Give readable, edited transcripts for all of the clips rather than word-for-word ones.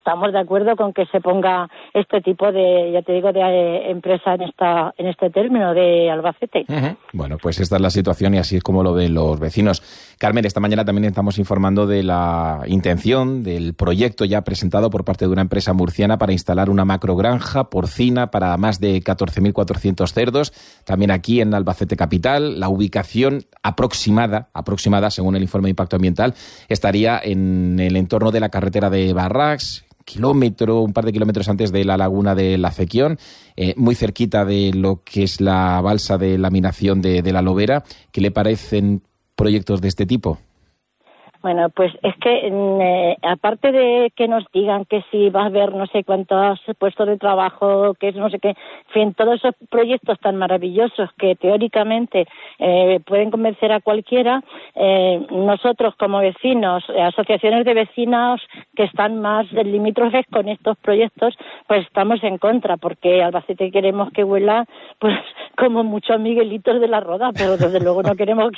Estamos de acuerdo con que se ponga este tipo de, ya te digo, de empresa en este término de Albacete. Uh-huh. Bueno, pues esta es la situación y así es como lo ven los vecinos. Carmen, esta mañana también estamos informando de la intención del proyecto ya presentado por parte de una empresa murciana para instalar una macrogranja porcina para más de 14.400 cerdos, también aquí en Albacete capital. La ubicación aproximada, según el informe de impacto ambiental, estaría en el entorno de la carretera de Barracs, un par de kilómetros antes de la laguna de la Cequión, muy cerquita de lo que es la balsa de laminación de la Lobera. ¿Qué le parecen proyectos de este tipo? Bueno, pues es que aparte de que nos digan que si va a haber no sé cuántos puestos de trabajo, que es no sé qué, en fin, todos esos proyectos tan maravillosos que teóricamente pueden convencer a cualquiera, nosotros como vecinos, asociaciones de vecinos que están más limítrofes con estos proyectos, pues estamos en contra, porque Albacete queremos que huela pues como muchos Miguelitos de la Roda, pero desde luego no queremos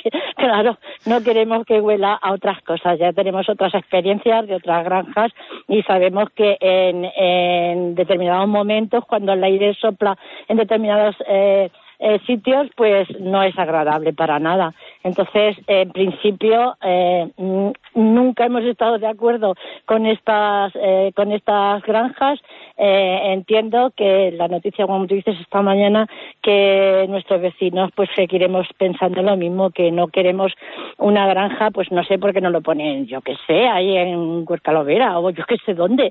que huela a otras cosas. Ya tenemos otras experiencias de otras granjas y sabemos que en determinados momentos, cuando el aire sopla en determinados sitios, pues no es agradable para nada. Entonces, en principio, nunca hemos estado de acuerdo con estas granjas. Entiendo que la noticia, como tú dices esta mañana, que nuestros vecinos pues seguiremos pensando lo mismo, que no queremos una granja, pues no sé por qué no lo ponen, yo que sé, ahí en Huercalovera o yo que sé dónde,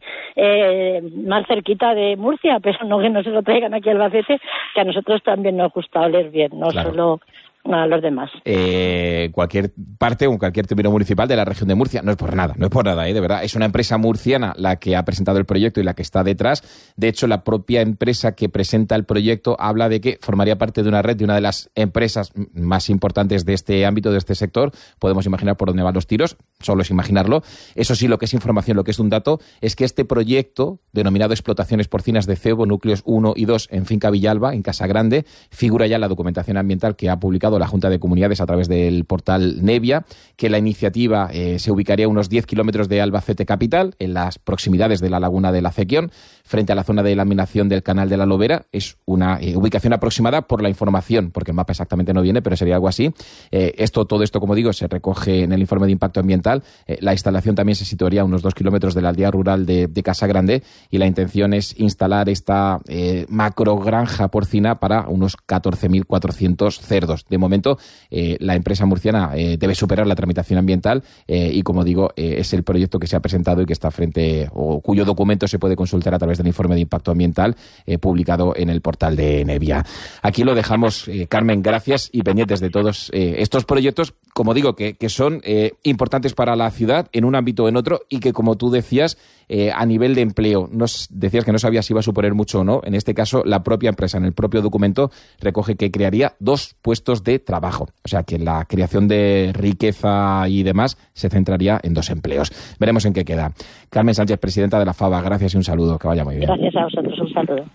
más cerquita de Murcia, pero no que no se lo traigan aquí al Albacete, que a nosotros también nos gusta oler bien, no claro. Solo a los demás. Cualquier parte o cualquier término municipal de la región de Murcia, no es por nada, de verdad. Es una empresa murciana la que ha presentado el proyecto y la que está detrás. De hecho, la propia empresa que presenta el proyecto habla de que formaría parte de una red de una de las empresas más importantes de este ámbito, de este sector. Podemos imaginar por dónde van los tiros, solo es imaginarlo. Eso sí, lo que es información, lo que es un dato, es que este proyecto, denominado Explotaciones Porcinas de Cebo, núcleos 1 y 2 en Finca Villalba, en Casa Grande, figura ya en la documentación ambiental que ha publicado la Junta de Comunidades a través del portal Nevia, que la iniciativa se ubicaría a unos 10 kilómetros de Albacete capital, en las proximidades de la laguna de la Cequión, frente a la zona de laminación del canal de la Lobera. Es una ubicación aproximada por la información, porque el mapa exactamente no viene, pero sería algo así. Todo esto, como digo, se recoge en el informe de impacto ambiental. La instalación también se situaría a unos 2 kilómetros de la aldea rural de Casa Grande, y la intención es instalar esta macrogranja porcina para unos 14.400 cerdos. De momento, la empresa murciana debe superar la tramitación ambiental y, como digo, es el proyecto que se ha presentado y que está o cuyo documento se puede consultar a través del informe de impacto ambiental publicado en el portal de Nevia. Aquí lo dejamos, Carmen, gracias, y pendientes de todos estos proyectos, como digo, que son importantes para la ciudad en un ámbito o en otro, y que, como tú decías, a nivel de empleo, nos decías que no sabías si iba a suponer mucho o no. En este caso, la propia empresa, en el propio documento, recoge que crearía 2 puestos de trabajo. O sea, que la creación de riqueza y demás se centraría en 2 empleos. Veremos en qué queda. Carmen Sánchez, presidenta de la FABA, gracias y un saludo. Que vaya muy bien. Gracias a vosotros, un saludo.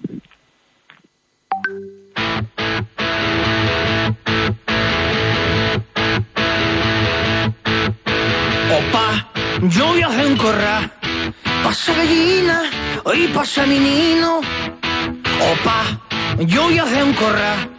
Opa, yo viajé en corral, pasa gallina, hoy pasa mi nino. Opa, yo viajé en corral.